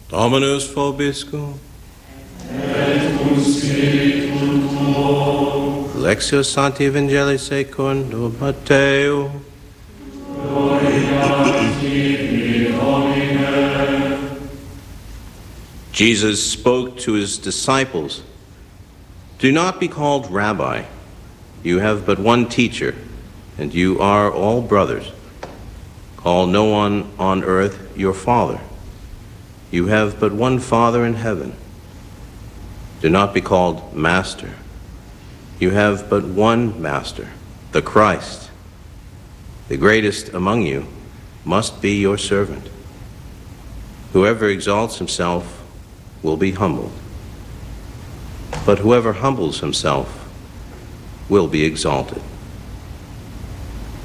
Dominus vobiscum. Et cum spiritu tuo. Lectio Sancti Evangelii secundum Matteo. Gloria tibi, Domine. Jesus spoke to his disciples, "Do not be called Rabbi. You have but one teacher, and you are all brothers. Call no one on earth your father. You have but one Father in heaven. Do not be called Master. You have but one Master, the Christ. The greatest among you must be your servant. Whoever exalts himself will be humbled, but whoever humbles himself will be exalted."